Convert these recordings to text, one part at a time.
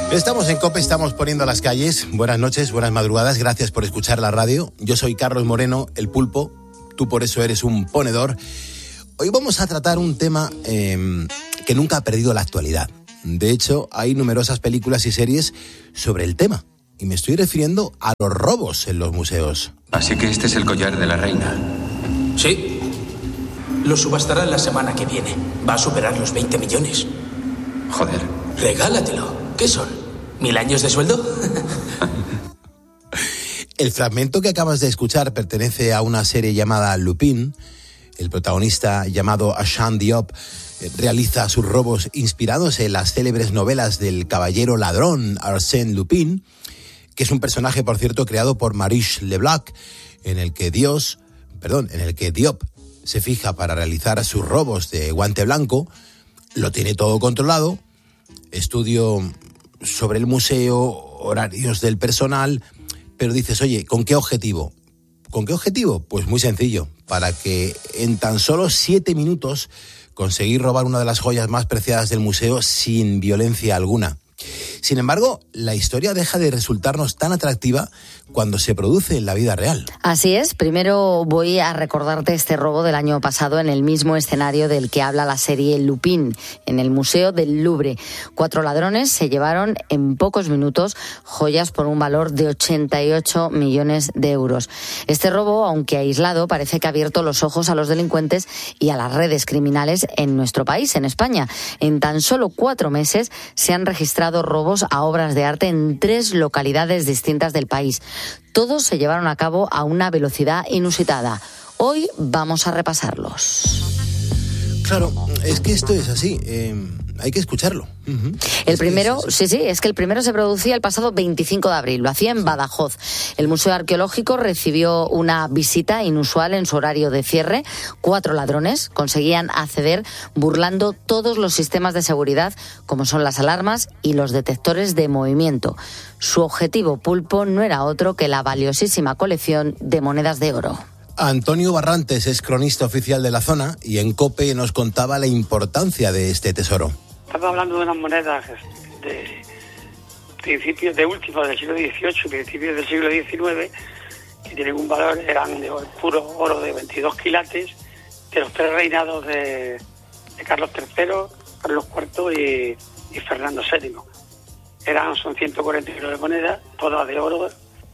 Estamos en COPE, estamos poniendo las calles. Buenas noches, buenas madrugadas, gracias por escuchar la radio. Yo soy Carlos Moreno, el Pulpo, tú por eso eres un ponedor. Hoy vamos a tratar un tema que nunca ha perdido la actualidad. De hecho, hay numerosas películas y series sobre el tema. Y me estoy refiriendo a los robos en los museos. Así que este es el collar de la reina. Sí. Lo subastarán la semana que viene. Va a superar los 20 millones. Joder. Regálatelo. ¿Qué son? ¿1000 años de sueldo? El fragmento que acabas de escuchar pertenece a una serie llamada Lupin. El protagonista, llamado Ashan Diop, realiza sus robos inspirados en las célebres novelas del caballero ladrón Arsène Lupin, que es un personaje, por cierto, creado por Maurice Leblanc, en el que Diop se fija para realizar sus robos de guante blanco. Lo tiene todo controlado, estudio sobre el museo, horarios del personal, pero dices, oye, ¿con qué objetivo? ¿Con qué objetivo? Pues muy sencillo, para que en tan solo 7 minutos conseguir robar una de las joyas más preciadas del museo sin violencia alguna. Sin embargo, la historia deja de resultarnos tan atractiva cuando se produce en la vida real. Así es. Primero voy a recordarte este robo del año pasado en el mismo escenario del que habla la serie Lupin, en el Museo del Louvre. 4 ladrones se llevaron en pocos minutos joyas por un valor de 88 millones de euros. Este robo, aunque aislado, parece que ha abierto los ojos a los delincuentes y a las redes criminales en nuestro país, en España. En tan solo 4 meses se han registrado robos a obras de arte en 3 localidades distintas del país. Todos se llevaron a cabo a una velocidad inusitada. Hoy vamos a repasarlos. Claro, es que esto es así. Hay que escucharlo. El primero, es que el primero se producía el pasado 25 de abril, lo hacía en Badajoz. El Museo Arqueológico recibió una visita inusual en su horario de cierre. 4 ladrones conseguían acceder burlando todos los sistemas de seguridad, como son las alarmas y los detectores de movimiento. Su objetivo, Pulpo, no era otro que la valiosísima colección de monedas de oro. Antonio Barrantes es cronista oficial de la zona y en COPE nos contaba la importancia de este tesoro. Estamos hablando de unas monedas de principios del siglo XVIII, principios del siglo XIX, que tienen un valor, eran de puro oro de 22 quilates, de los 3 reinados de Carlos III, Carlos IV y Fernando VII. Son 149 monedas, todas de oro,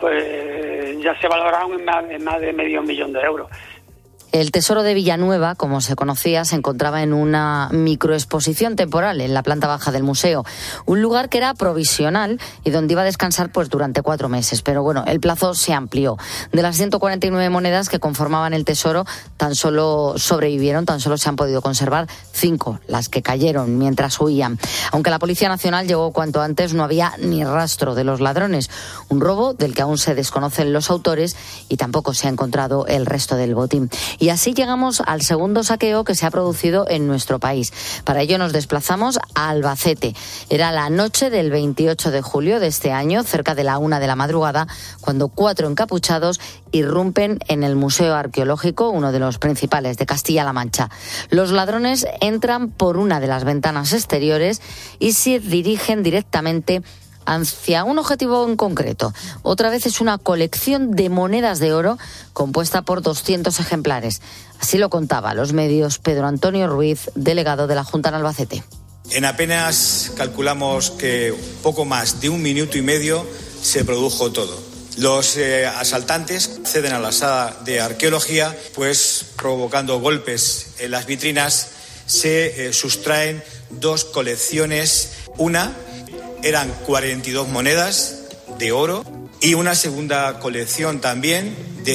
pues ya se valoraron en más de medio millón de euros. El tesoro de Villanueva, como se conocía, se encontraba en una microexposición temporal en la planta baja del museo. Un lugar que era provisional y donde iba a descansar pues durante 4 meses. Pero bueno, el plazo se amplió. De las 149 monedas que conformaban el tesoro, tan solo sobrevivieron, tan solo se han podido conservar 5, las que cayeron mientras huían. Aunque la Policía Nacional llegó cuanto antes, no había ni rastro de los ladrones. Un robo del que aún se desconocen los autores y tampoco se ha encontrado el resto del botín. Y así llegamos al segundo saqueo que se ha producido en nuestro país. Para ello nos desplazamos a Albacete. Era la noche del 28 de julio de este año, cerca de la 1 de la madrugada, cuando 4 encapuchados irrumpen en el Museo Arqueológico, uno de los principales de Castilla-La Mancha. Los ladrones entran por una de las ventanas exteriores y se dirigen directamente hacia un objetivo en concreto. Otra vez es una colección de monedas de oro compuesta por 200 ejemplares. Así lo contaba a los medios Pedro Antonio Ruiz, delegado de la Junta en Albacete. En apenas calculamos que poco más de 1 minuto y medio se produjo todo. Los asaltantes acceden a la sala de arqueología, pues provocando golpes en las vitrinas, se sustraen 2 colecciones. Una eran 42 monedas de oro y una segunda colección también de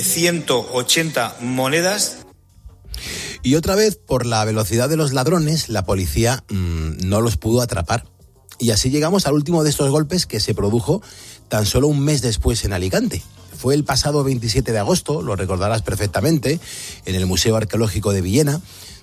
180 monedas. Y otra vez, por la velocidad de los ladrones, la policía no los pudo atrapar. Y así llegamos al último de estos golpes, que se produjo tan solo un mes después en Alicante. Fue el pasado 27 de agosto, lo recordarás perfectamente, en el Museo Arqueológico de Villena,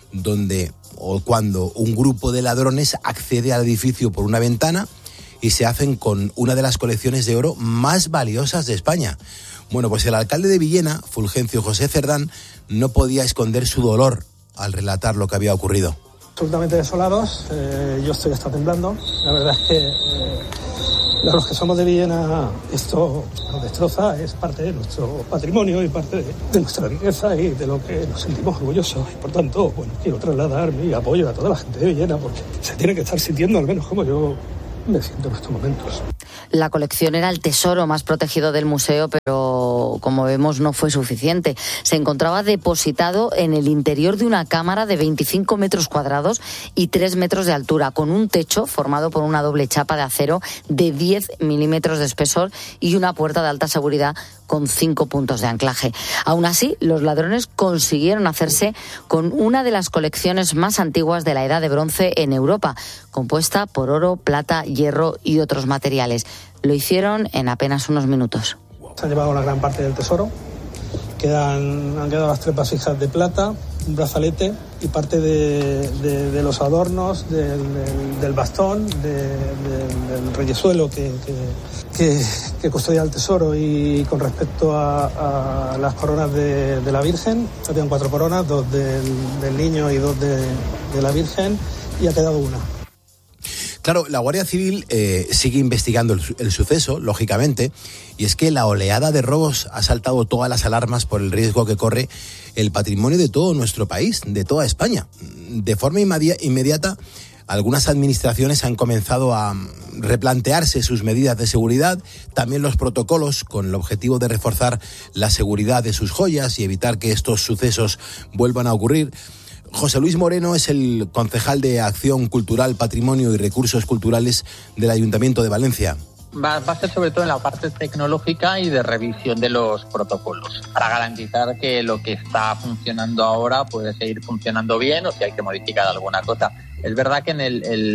cuando un grupo de ladrones accede al edificio por una ventana y se hacen con una de las colecciones de oro más valiosas de España. Bueno, pues el alcalde de Villena, Fulgencio José Cerdán, no podía esconder su dolor al relatar lo que había ocurrido. Absolutamente desolados, yo estoy hasta temblando. La verdad es que A los que somos de Villena esto nos destroza, es parte de nuestro patrimonio y parte de nuestra riqueza y de lo que nos sentimos orgullosos. Y por tanto, bueno, quiero trasladar mi apoyo a toda la gente de Villena porque se tiene que estar sintiendo al menos como yo me siento en estos momentos. La colección era el tesoro más protegido del museo, pero como vemos no fue suficiente. Se encontraba depositado en el interior de una cámara de 25 metros cuadrados y 3 metros de altura, con un techo formado por una doble chapa de acero de 10 milímetros de espesor y una puerta de alta seguridad con 5 puntos de anclaje. Aún así, los ladrones consiguieron hacerse con una de las colecciones más antiguas de la Edad de Bronce en Europa, compuesta por oro, plata, hierro y otros materiales. Lo hicieron en apenas unos minutos. Se han llevado una gran parte del tesoro. Han quedado las 3 vasijas de plata, un brazalete y parte de los adornos, del bastón, del reyesuelo que custodia el tesoro. Y con respecto a las coronas de la Virgen, habían 4 coronas, 2 del niño y 2 de la Virgen, y ha quedado una. Claro, la Guardia Civil sigue investigando el suceso, lógicamente, y es que la oleada de robos ha saltado todas las alarmas por el riesgo que corre el patrimonio de todo nuestro país, de toda España. De forma inmediata, algunas administraciones han comenzado a replantearse sus medidas de seguridad, también los protocolos, con el objetivo de reforzar la seguridad de sus joyas y evitar que estos sucesos vuelvan a ocurrir. José Luis Moreno es el concejal de Acción Cultural, Patrimonio y Recursos Culturales del Ayuntamiento de Valencia. Va a ser sobre todo en la parte tecnológica y de revisión de los protocolos, para garantizar que lo que está funcionando ahora puede seguir funcionando bien o si hay que modificar alguna cosa. Es verdad que en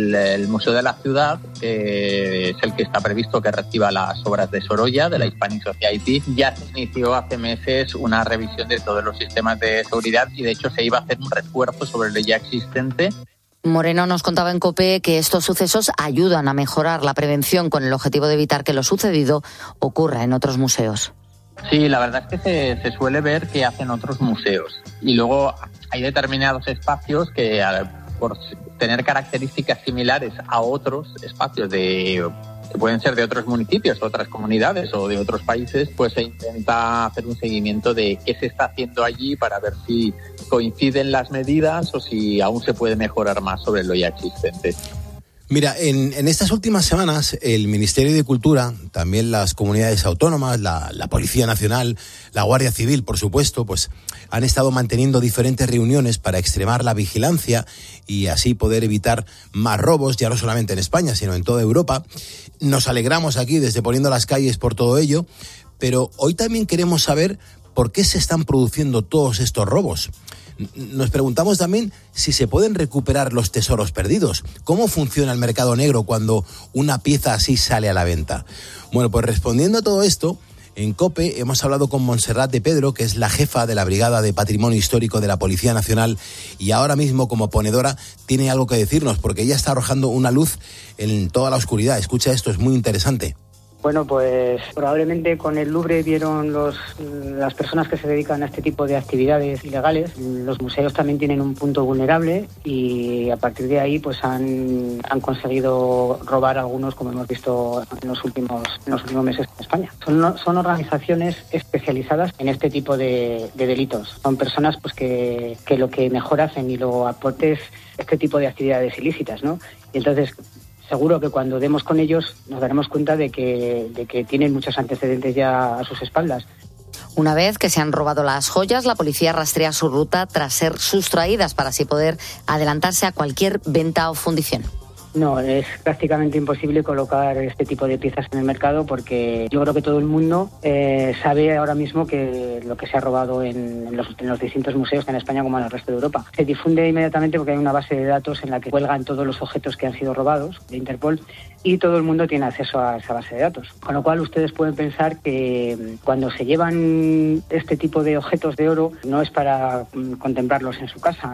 el Museo de la Ciudad, que es el que está previsto que reciba las obras de Sorolla, de la Hispanic Society, ya se inició hace meses una revisión de todos los sistemas de seguridad y de hecho se iba a hacer un refuerzo sobre lo ya existente. Moreno nos contaba en COPE que estos sucesos ayudan a mejorar la prevención con el objetivo de evitar que lo sucedido ocurra en otros museos. Sí, la verdad es que se suele ver que hacen otros museos y luego hay determinados espacios que por tener características similares a otros espacios que pueden ser de otros municipios, otras comunidades o de otros países, pues se intenta hacer un seguimiento de qué se está haciendo allí para ver si coinciden las medidas o si aún se puede mejorar más sobre lo ya existente. Mira, en estas últimas semanas el Ministerio de Cultura, también las comunidades autónomas, la Policía Nacional, la Guardia Civil, por supuesto, pues han estado manteniendo diferentes reuniones para extremar la vigilancia y así poder evitar más robos, ya no solamente en España, sino en toda Europa. Nos alegramos aquí desde Poniendo las Calles por todo ello, pero hoy también queremos saber por qué se están produciendo todos estos robos. Nos preguntamos también si se pueden recuperar los tesoros perdidos. ¿Cómo funciona el mercado negro cuando una pieza así sale a la venta? Bueno, pues respondiendo a todo esto, en COPE hemos hablado con Montserrat de Pedro, que es la jefa de la Brigada de Patrimonio Histórico de la Policía Nacional, y ahora mismo como ponedora tiene algo que decirnos, porque ella está arrojando una luz en toda la oscuridad. Escucha esto, es muy interesante. Bueno, pues probablemente con el Louvre vieron las personas que se dedican a este tipo de actividades ilegales. Los museos también tienen un punto vulnerable y a partir de ahí pues han conseguido robar algunos, como hemos visto en los últimos meses en España. Son organizaciones especializadas en este tipo de delitos. Son personas pues que lo que mejor hacen y lo aporte es este tipo de actividades ilícitas, ¿no? Y entonces seguro que cuando demos con ellos nos daremos cuenta de que tienen muchos antecedentes ya a sus espaldas. Una vez que se han robado las joyas, la policía rastrea su ruta tras ser sustraídas para así poder adelantarse a cualquier venta o fundición. No, es prácticamente imposible colocar este tipo de piezas en el mercado porque yo creo que todo el mundo sabe ahora mismo que lo que se ha robado en los distintos museos en España como en el resto de Europa. Se difunde inmediatamente porque hay una base de datos en la que cuelgan todos los objetos que han sido robados de Interpol y todo el mundo tiene acceso a esa base de datos. Con lo cual ustedes pueden pensar que cuando se llevan este tipo de objetos de oro no es para contemplarlos en su casa.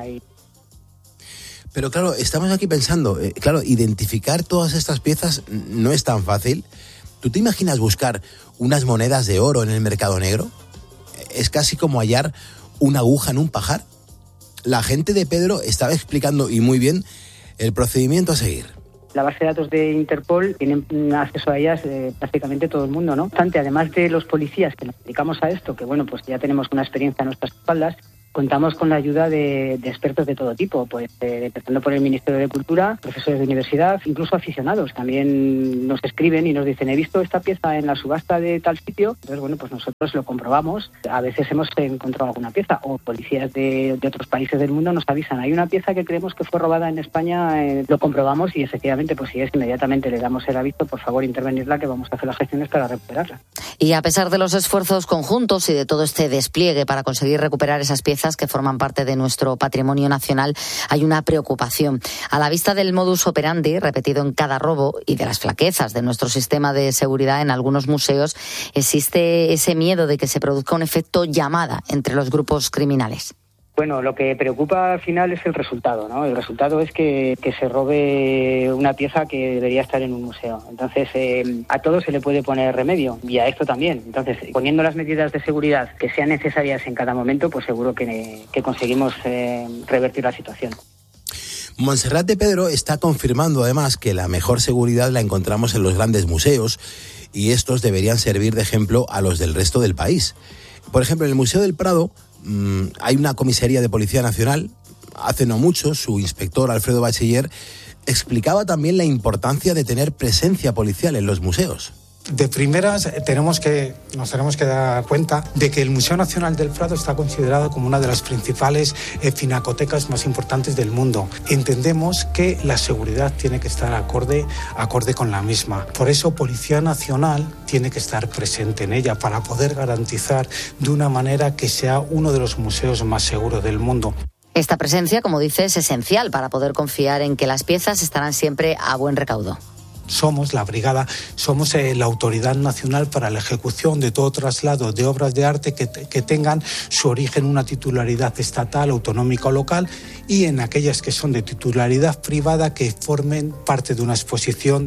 Pero claro, estamos aquí pensando, identificar todas estas piezas no es tan fácil. ¿Tú te imaginas buscar unas monedas de oro en el mercado negro? Es casi como hallar una aguja en un pajar. La gente de Pedro estaba explicando, y muy bien, el procedimiento a seguir. La base de datos de Interpol tienen acceso a ellas prácticamente todo el mundo, ¿no? Obstante, además de los policías que nos dedicamos a esto, que bueno, pues ya tenemos una experiencia a nuestras espaldas, contamos con la ayuda de expertos de todo tipo, pues empezando por el Ministerio de Cultura, profesores de universidad, incluso aficionados. También nos escriben y nos dicen, he visto esta pieza en la subasta de tal sitio. Entonces, bueno, pues nosotros lo comprobamos. A veces hemos encontrado alguna pieza, o policías de otros países del mundo nos avisan, hay una pieza que creemos que fue robada en España, lo comprobamos y efectivamente, pues si es, inmediatamente le damos el aviso, por favor intervenirla, que vamos a hacer las gestiones para recuperarla. Y a pesar de los esfuerzos conjuntos y de todo este despliegue para conseguir recuperar esas piezas que forman parte de nuestro patrimonio nacional, hay una preocupación. A la vista del modus operandi repetido en cada robo y de las flaquezas de nuestro sistema de seguridad en algunos museos, existe ese miedo de que se produzca un efecto llamada entre los grupos criminales. Bueno, lo que preocupa al final es el resultado, ¿no? El resultado es que se robe una pieza que debería estar en un museo. Entonces, a todo se le puede poner remedio, y a esto también. Entonces, poniendo las medidas de seguridad que sean necesarias en cada momento, pues seguro que conseguimos revertir la situación. Montserrat de Pedro está confirmando además que la mejor seguridad la encontramos en los grandes museos, y estos deberían servir de ejemplo a los del resto del país. Por ejemplo, en el Museo del Prado hay una comisaría de Policía Nacional. Hace no mucho, su inspector Alfredo Bachiller explicaba también la importancia de tener presencia policial en los museos. De primeras nos tenemos que dar cuenta de que el Museo Nacional del Prado está considerado como una de las principales pinacotecas más importantes del mundo. Entendemos que la seguridad tiene que estar acorde con la misma. Por eso Policía Nacional tiene que estar presente en ella para poder garantizar de una manera que sea uno de los museos más seguros del mundo. Esta presencia, como dice, es esencial para poder confiar en que las piezas estarán siempre a buen recaudo. Somos la brigada, somos la autoridad nacional para la ejecución de todo traslado de obras de arte que tengan su origen en una titularidad estatal, autonómica o local, y en aquellas que son de titularidad privada que formen parte de una exposición.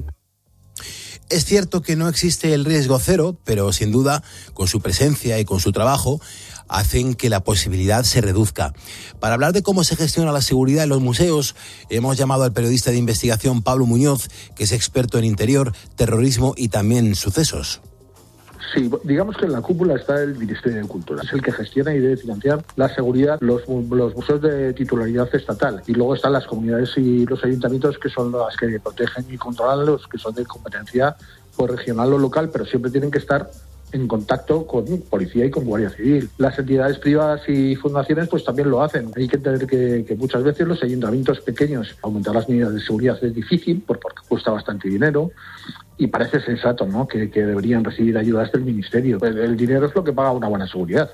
Es cierto que no existe el riesgo cero, pero sin duda, con su presencia y con su trabajo, hacen que la posibilidad se reduzca. Para hablar de cómo se gestiona la seguridad en los museos, hemos llamado al periodista de investigación Pablo Muñoz, que es experto en interior, terrorismo y también sucesos. Sí, digamos que en la cúpula está el Ministerio de Cultura. Es el que gestiona y debe financiar la seguridad, los museos de titularidad estatal. Y luego están las comunidades y los ayuntamientos, que son las que protegen y controlan los que son de competencia pues, regional o local, pero siempre tienen que estar en contacto con policía y con guardia civil. Las entidades privadas y fundaciones pues también lo hacen. Hay que entender que muchas veces los ayuntamientos pequeños, aumentar las medidas de seguridad es difícil porque cuesta bastante dinero, y parece sensato, ¿no?, que deberían recibir ayudas del ministerio. El dinero es lo que paga una buena seguridad.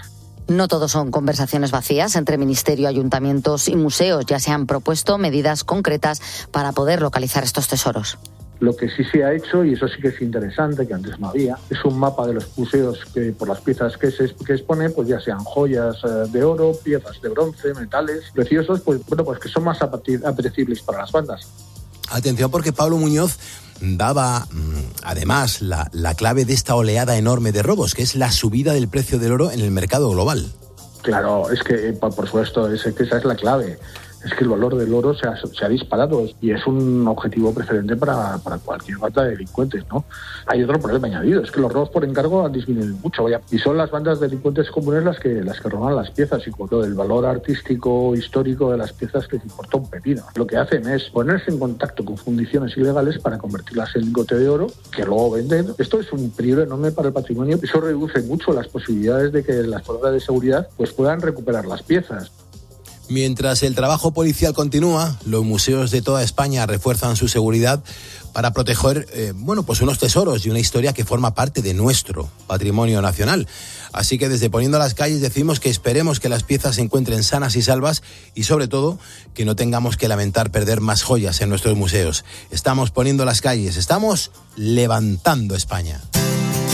No todo son conversaciones vacías entre ministerio, ayuntamientos y museos. Ya se han propuesto medidas concretas para poder localizar estos tesoros. Lo que sí se ha hecho, y eso sí que es interesante, que antes no había, es un mapa de los museos que por las piezas que expone, pues ya sean joyas de oro, piezas de bronce, metales preciosos, pues que son más apetecibles para las bandas. Atención, porque Pablo Muñoz daba además la clave de esta oleada enorme de robos, que es la subida del precio del oro en el mercado global. Claro, es que por supuesto, que esa es la clave. Es que el valor del oro se ha disparado y es un objetivo preferente para cualquier banda de delincuentes, ¿no? Hay otro problema añadido, es que los robos por encargo han disminuido mucho, y son las bandas de delincuentes comunes las que roban las piezas, y con lo del valor artístico histórico de las piezas les importa un pepino. Lo que hacen es ponerse en contacto con fundiciones ilegales para convertirlas en lingote de oro, que luego venden. Esto es un peligro enorme para el patrimonio. Eso reduce mucho las posibilidades de que las fuerzas de seguridad pues puedan recuperar las piezas. Mientras el trabajo policial continúa, los museos de toda España refuerzan su seguridad para proteger pues unos tesoros y una historia que forma parte de nuestro patrimonio nacional. Así que desde Poniendo las Calles decimos que esperemos que las piezas se encuentren sanas y salvas, y sobre todo que no tengamos que lamentar perder más joyas en nuestros museos. Estamos poniendo las calles, estamos levantando España.